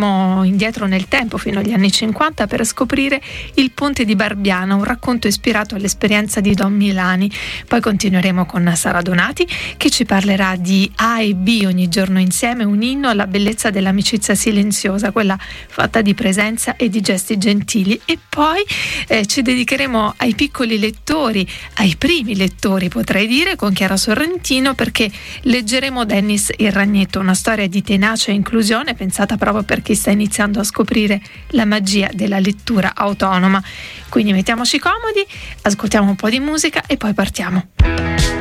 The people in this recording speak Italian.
andremo indietro nel tempo fino agli anni 50 per scoprire Il ponte di Barbiana, un racconto ispirato all'esperienza di Don Milani. Poi continueremo con Sara Donati, che ci parlerà di A e B ogni giorno insieme, un inno alla bellezza dell'amicizia silenziosa, quella fatta di presenza e di gesti gentili. E poi ci dedicheremo ai piccoli lettori, ai primi lettori potrei dire, con Chiara Sorrentino, perché leggeremo Dennis il Ragnetto, una storia di tenacia e inclusione pensata proprio per chi sta iniziando a scoprire la magia della lettura autonoma. Quindi mettiamoci comodi, ascoltiamo un po' di musica e poi partiamo.